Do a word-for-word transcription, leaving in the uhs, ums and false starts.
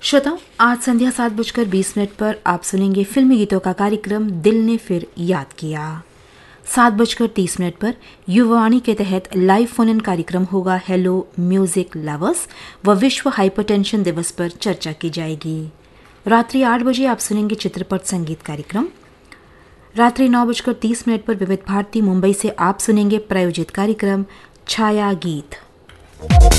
श्रोताओं, आज संध्या सात बजकर बीस मिनट पर आप सुनेंगे फिल्मी गीतों का कार्यक्रम दिल ने फिर याद किया। सात बजकर तीस मिनट पर युवावाणी के तहत लाइव फोन इन कार्यक्रम होगा हेलो म्यूजिक लवर्स व विश्व हाइपरटेंशन दिवस पर चर्चा की जाएगी। रात्रि आठ बजे आप सुनेंगे चित्रपट संगीत कार्यक्रम। रात्रि नौ बजकर तीस मिनट पर विविध भारती मुंबई से आप सुनेंगे प्रायोजित कार्यक्रम छाया गीत।